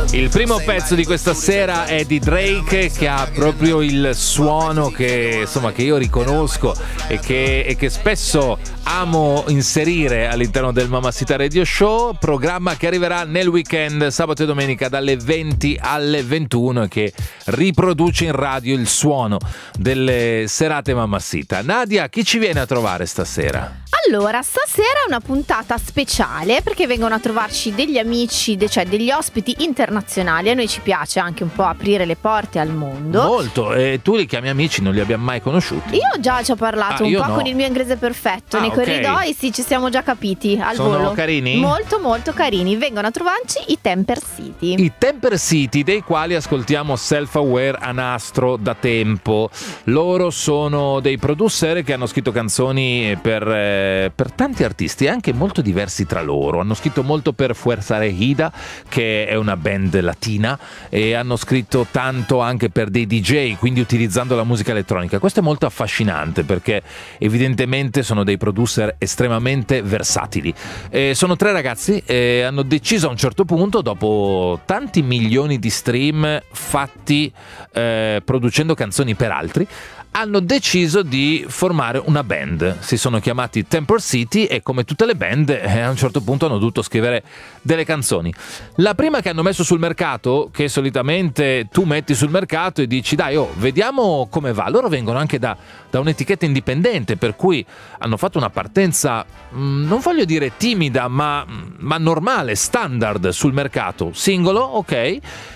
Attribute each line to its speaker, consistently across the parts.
Speaker 1: Il primo pezzo di questa sera è di Drake, che ha proprio il suono che io riconosco e che spesso amo inserire all'interno del Mamacita Radio Show, programma che arriverà nel weekend, sabato e domenica dalle 20 alle 21, e che riproduce in radio il suono delle serate Mamacita. Nadia, chi ci viene a trovare stasera?
Speaker 2: Allora, stasera è una puntata speciale perché vengono a trovarci degli amici, cioè degli ospiti internazionali. A noi ci piace anche un po' aprire le porte al mondo.
Speaker 1: Molto, e tu li chiami amici, non li abbiamo mai conosciuti?
Speaker 2: Io già ci ho parlato un po'
Speaker 1: no.
Speaker 2: Con il mio inglese perfetto nei corridoi, sì, ci siamo già capiti al
Speaker 1: Sono
Speaker 2: volo.
Speaker 1: carini?
Speaker 2: Molto molto carini. Vengono a trovarci i Temper City.
Speaker 1: I Temper City, dei quali ascoltiamo Self Aware a nastro da tempo. Loro sono dei producer che hanno scritto canzoni per tanti artisti, anche molto diversi tra loro. Hanno scritto molto per Fuerza Regida, che è una band latina, e hanno scritto tanto anche per dei DJ, quindi utilizzando la musica elettronica. Questo è molto affascinante perché evidentemente sono dei producer estremamente versatili. Sono tre ragazzi e hanno deciso a un certo punto, dopo tanti milioni di stream fatti producendo canzoni per altri, hanno deciso di formare una band. Si sono chiamati Temper City e, come tutte le band, a un certo punto hanno dovuto scrivere delle canzoni. La prima che hanno messo sul mercato, che solitamente tu metti sul mercato e dici dai, vediamo come va. Loro vengono anche da un'etichetta indipendente, per cui hanno fatto una partenza, non voglio dire timida, ma normale, standard sul mercato. Singolo, ok,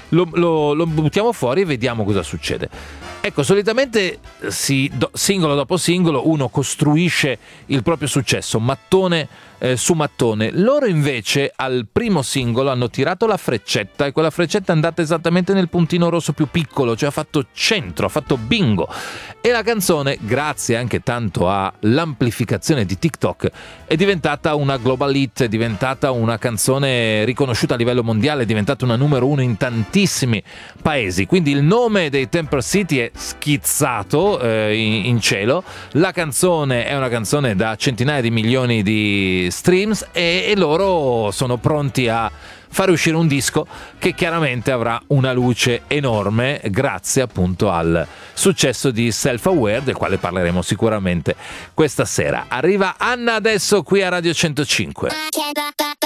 Speaker 1: lo buttiamo fuori e vediamo cosa succede. Ecco, solitamente singolo dopo singolo uno costruisce il proprio successo, mattone su mattone. Loro invece al primo singolo hanno tirato la freccetta, e quella freccetta è andata esattamente nel puntino rosso più piccolo, cioè ha fatto centro, ha fatto bingo. E la canzone, grazie anche tanto all'amplificazione di TikTok, è diventata una global hit, è diventata una canzone riconosciuta a livello mondiale, è diventata una numero uno in tantissimi paesi. Quindi il nome dei Temper City è schizzato in cielo. La canzone è una canzone da centinaia di milioni di streams, e loro sono pronti a fare uscire un disco che chiaramente avrà una luce enorme grazie appunto al successo di Self Aware, del quale parleremo sicuramente questa sera. Arriva Anna adesso qui a Radio 105.